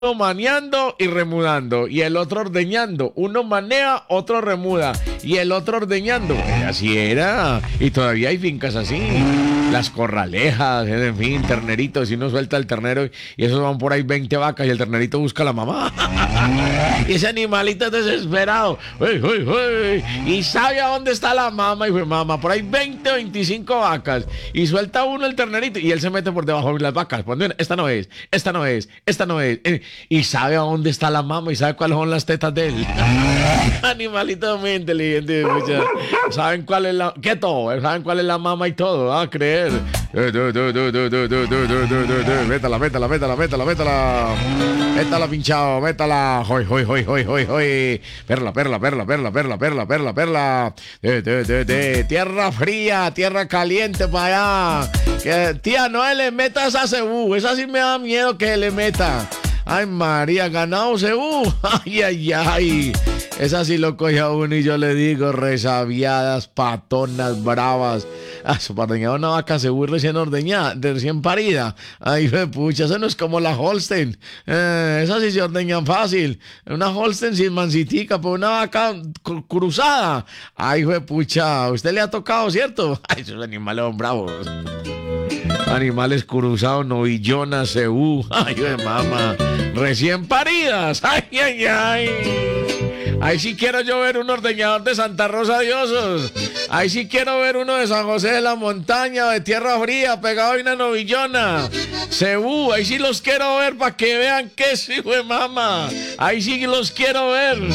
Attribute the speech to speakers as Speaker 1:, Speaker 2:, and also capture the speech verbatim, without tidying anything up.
Speaker 1: Uno maneando y remudando, y el otro ordeñando. Uno manea, otro remuda, y el otro ordeñando. Eh, Así era. Y todavía hay fincas así. Las corralejas, en fin, terneritos. Y uno suelta el ternero y esos van por ahí veinte vacas y el ternerito busca a la mamá. Y ese animalito es desesperado. Uy, uy, uy. Y sabe a dónde está la mamá. Y fue mamá, por ahí veinte, veinticinco vacas. Y suelta uno el ternerito y él se mete por debajo de las vacas. Cuando viene, esta no es, esta no es, esta no es. Eh, Y sabe a dónde está la mamá y sabe cuáles son las tetas de él. Animalito muy inteligente. Mucha. Saben cuál es la. ¿Qué todo? Saben cuál es la mamá y todo. A creer. Métala, métala, métala, métala, métala. Métala, pinchado, métala. Hoy, hoy, hoy, hoy, hoy, hoy. Perla, perla, perla, perla, perla, perla, perla, perla. De, de, de, de. Tierra fría, tierra caliente para allá. Que, tía, no le metas a cebú. Esa sí me da miedo que le meta. Ay, María, ganado cebú. Ay, ay, ay. Esa sí lo coge a uno y yo le digo, resabiadas, patonas, bravas. Ah, su pardeñada una vaca cebú recién ordeñada, de recién parida. Ay, pucha, eso no es como la Holstein. Eh, esas sí se ordeñan fácil. Una Holstein sin mancitica, pero una vaca cru- cruzada. Ay, pucha, usted le ha tocado, ¿cierto? Ay, esos animales son bravos. Animales cruzados, novillonas, cebú. Ay, de mamá. Recién paridas. Ay, ay, ay. Ahí sí quiero yo ver un ordeñador de Santa Rosa de Osos. Ahí sí quiero ver uno de San José de la Montaña, de Tierra Fría, pegado a una novillona. Cebú, ahí sí los quiero ver para que vean que es hijo de mamá. Ahí sí los quiero ver.